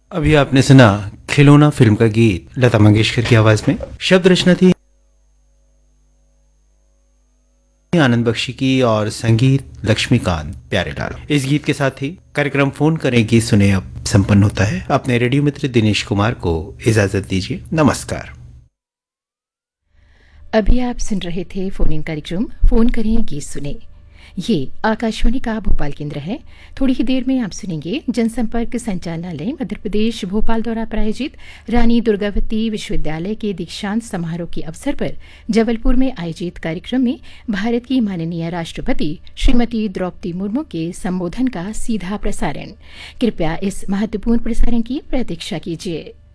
अभी आपने सुना खिलौना फिल्म का गीत लता मंगेशकर की आवाज में। शब्द रचना थी आनंद बख्शी की और संगीत लक्ष्मीकांत प्यारेलाल। इस गीत के साथ ही कार्यक्रम फोन करें गीत सुने अब संपन्न होता है। अपने रेडियो मित्र दिनेश कुमार को इजाजत दीजिए। नमस्कार। अभी आप सुन रहे थे फोन इन कार्यक्रम फोन करें गीत सुने। ये आकाशवाणी का भोपाल केंद्र है। थोड़ी ही देर में आप सुनेंगे जनसंपर्क संचालनालय मध्य प्रदेश भोपाल द्वारा प्रायोजित रानी दुर्गावती विश्वविद्यालय के दीक्षांत समारोह के अवसर पर जबलपुर में आयोजित कार्यक्रम में भारत की माननीय राष्ट्रपति श्रीमती द्रौपदी मुर्मू के संबोधन का सीधा प्रसारण। कृपया इस महत्वपूर्ण प्रसारण की प्रतीक्षा कीजिए।